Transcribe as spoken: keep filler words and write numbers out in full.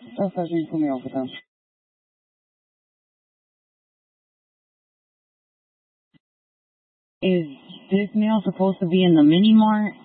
じゃあ最初に組をボタン。Is this meal supposed to be in the mini mart?